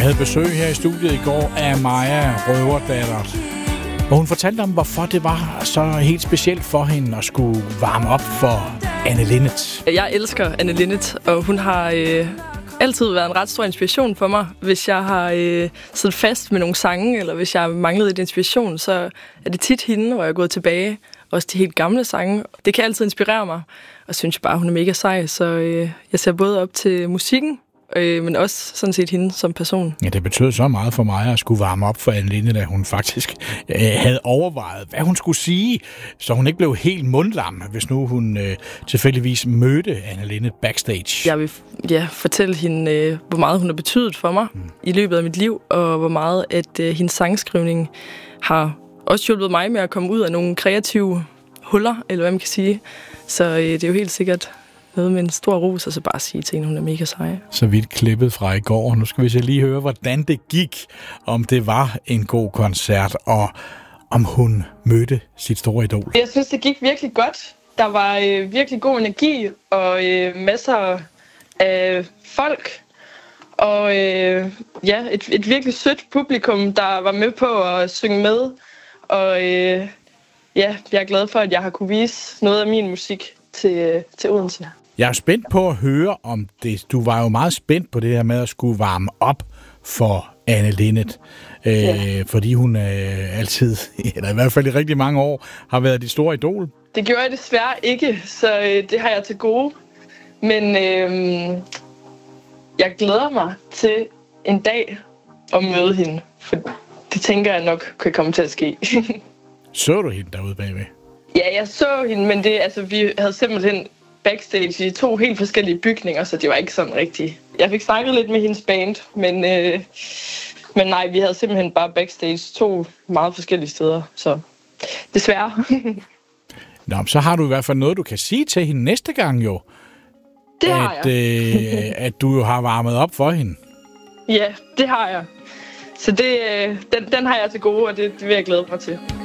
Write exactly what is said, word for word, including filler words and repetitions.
havde besøg her i studiet i går af Maja Røverdatter. Og hun fortalte om, hvorfor det var så helt specielt for hende at skulle varme op for Anne Linnet. Jeg elsker Anne Linnet, og hun har øh, altid været en ret stor inspiration for mig. Hvis jeg har øh, siddet fast med nogle sange, eller hvis jeg har manglet et inspiration, så er det tit hende, hvor jeg er gået tilbage. Også de helt gamle sange. Det kan altid inspirere mig, og synes jeg bare, hun er mega sej. Så øh, jeg ser både op til musikken, Øh, men også sådan set hende som person. Ja, det betød så meget for mig at skulle varme op for Anne Linnet, at hun faktisk øh, havde overvejet, hvad hun skulle sige, så hun ikke blev helt mundlam, hvis nu hun øh, tilfældigvis mødte Anne Linnet backstage. Jeg vil ja, fortælle hende, øh, hvor meget hun har betydet for mig mm. i løbet af mit liv, og hvor meget at øh, hendes sangskrivning har også hjulpet mig med at komme ud af nogle kreative huller, eller hvad man kan sige. Så øh, det er jo helt sikkert noget med en stor ros, og så bare sige til hende, hun er mega sej. Så vidt klippet fra i går. Nu skal vi så lige høre, hvordan det gik, om det var en god koncert, og om hun mødte sit store idol. Jeg synes, det gik virkelig godt. Der var øh, virkelig god energi, og øh, masser af folk, og øh, ja, et, et virkelig sødt publikum, der var med på at synge med, og øh, ja, jeg er glad for, at jeg har kunne vise noget af min musik til, til Odense. Jeg er spændt på at høre om det. Du var jo meget spændt på det her med at skulle varme op for Anne Linnet. Øh, ja. Fordi hun øh, altid, eller i hvert fald i rigtig mange år, har været dit store idol. Det gjorde jeg desværre ikke, så øh, det har jeg til gode. Men øh, jeg glæder mig til en dag at møde hende. For det tænker jeg nok kan komme til at ske. Så du hende derude bagved? Ja, jeg så hende, men det, altså, vi havde simpelthen backstage i to helt forskellige bygninger, så det var ikke sådan rigtigt. Jeg fik snakket lidt med hendes band, men, øh, men nej, vi havde simpelthen bare backstage to meget forskellige steder, så desværre. Nå, så har du i hvert fald noget, du kan sige til hende næste gang jo. Det har at, jeg. øh, at du jo har varmet op for hende. Ja, det har jeg. Så det, øh, den, den har jeg til gode, og det, det vil jeg glæde mig til.